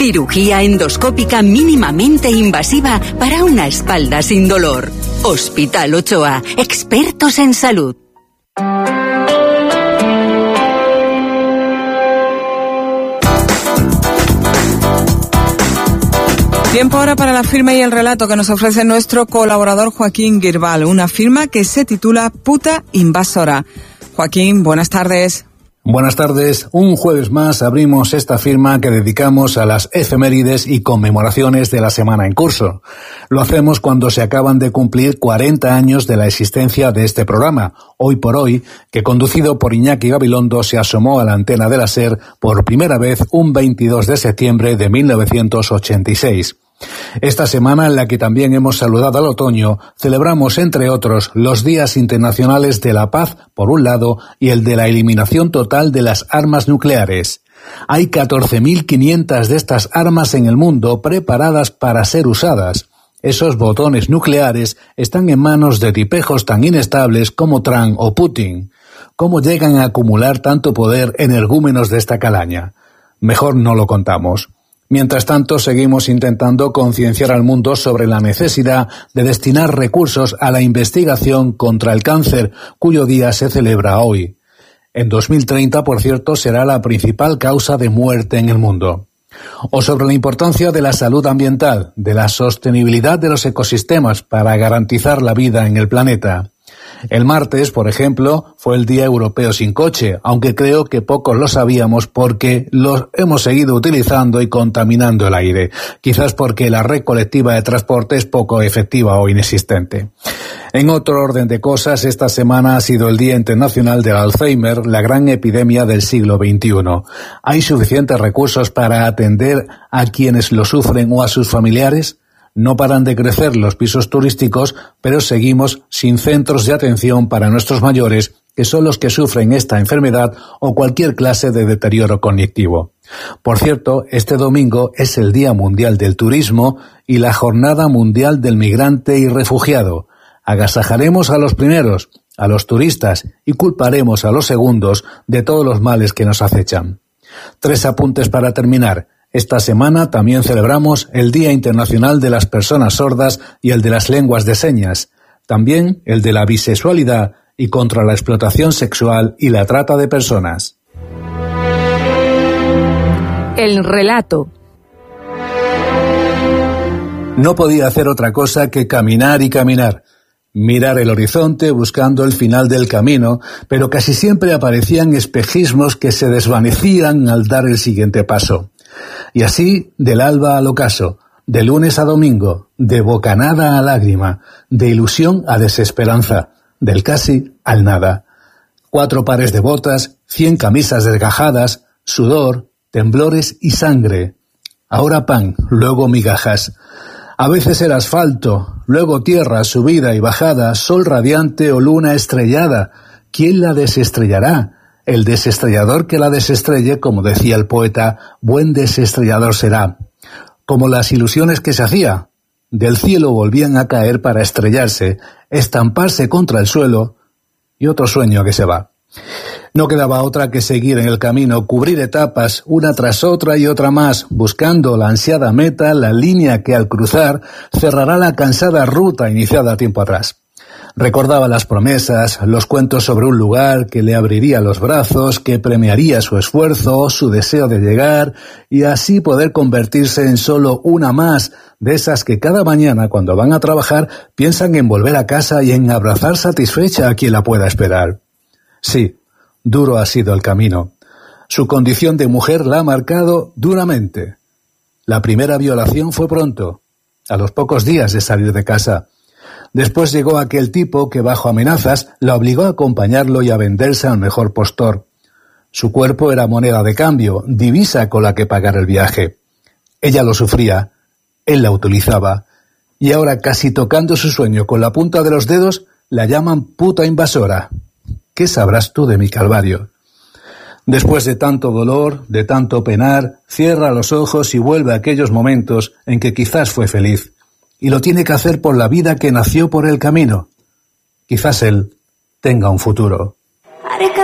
Cirugía endoscópica mínimamente invasiva para una espalda sin dolor. Hospital Ochoa, expertos en salud. Tiempo ahora para la firma y el relato que nos ofrece nuestro colaborador Joaquín Girbal, una firma que se titula Puta Invasora. Joaquín, buenas tardes. Buenas tardes. Un jueves más abrimos esta firma que dedicamos a las efemérides y conmemoraciones de la semana en curso. Lo hacemos cuando se acaban de cumplir 40 años de la existencia de este programa, Hoy por Hoy, que conducido por Iñaki Gabilondo se asomó a la antena de la SER por primera vez un 22 de septiembre de 1986. Esta semana, en la que también hemos saludado al otoño, celebramos, entre otros, los Días Internacionales de la Paz, por un lado, y el de la eliminación total de las armas nucleares. Hay 14.500 de estas armas en el mundo preparadas para ser usadas. Esos botones nucleares están en manos de tipejos tan inestables como Trump o Putin. ¿Cómo llegan a acumular tanto poder energúmenos de esta calaña? Mejor no lo contamos. Mientras tanto, seguimos intentando concienciar al mundo sobre la necesidad de destinar recursos a la investigación contra el cáncer, cuyo día se celebra hoy. En 2030, por cierto, será la principal causa de muerte en el mundo. O sobre la importancia de la salud ambiental, de la sostenibilidad de los ecosistemas para garantizar la vida en el planeta. El martes, por ejemplo, fue el Día Europeo sin coche, aunque creo que pocos lo sabíamos porque los hemos seguido utilizando y contaminando el aire, quizás porque la red colectiva de transporte es poco efectiva o inexistente. En otro orden de cosas, esta semana ha sido el Día Internacional del Alzheimer, la gran epidemia del siglo XXI. ¿Hay suficientes recursos para atender a quienes lo sufren o a sus familiares? No paran de crecer los pisos turísticos, pero seguimos sin centros de atención para nuestros mayores, que son los que sufren esta enfermedad o cualquier clase de deterioro cognitivo. Por cierto, este domingo es el Día Mundial del Turismo y la Jornada Mundial del Migrante y Refugiado. Agasajaremos a los primeros, a los turistas, y culparemos a los segundos de todos los males que nos acechan. 3 apuntes para terminar. Esta semana también celebramos el Día Internacional de las Personas Sordas y el de las Lenguas de Señas, también el de la bisexualidad y contra la explotación sexual y la trata de personas. El relato. No podía hacer otra cosa que caminar y caminar. Mirar el horizonte buscando el final del camino, pero casi siempre aparecían espejismos que se desvanecían al dar el siguiente paso. Y así, del alba al ocaso, de lunes a domingo, de bocanada a lágrima, de ilusión a desesperanza, del casi al nada. 4 pares de botas, 100 camisas desgajadas, sudor, temblores y sangre. Ahora pan, luego migajas. A veces era asfalto, luego tierra, subida y bajada, sol radiante o luna estrellada. ¿Quién la desestrellará? El desestrellador que la desestrelle, como decía el poeta, buen desestrellador será. Como las ilusiones que se hacía. Del cielo volvían a caer para estrellarse, estamparse contra el suelo, y otro sueño que se va. No quedaba otra que seguir en el camino, cubrir etapas, una tras otra y otra más, buscando la ansiada meta, la línea que al cruzar cerrará la cansada ruta iniciada tiempo atrás. Recordaba las promesas, los cuentos sobre un lugar que le abriría los brazos, que premiaría su esfuerzo, su deseo de llegar, y así poder convertirse en solo una más, de esas que cada mañana cuando van a trabajar piensan en volver a casa y en abrazar satisfecha a quien la pueda esperar. Sí, duro ha sido el camino. Su condición de mujer la ha marcado duramente. La primera violación fue pronto, a los pocos días de salir de casa. Después llegó aquel tipo que bajo amenazas la obligó a acompañarlo y a venderse al mejor postor. Su cuerpo era moneda de cambio, divisa con la que pagar el viaje. Ella lo sufría, él la utilizaba, y ahora casi tocando su sueño con la punta de los dedos, la llaman puta invasora. ¿Qué sabrás tú de mi calvario? Después de tanto dolor, de tanto penar, cierra los ojos y vuelve a aquellos momentos en que quizás fue feliz. Y lo tiene que hacer por la vida que nació por el camino. Quizás él tenga un futuro.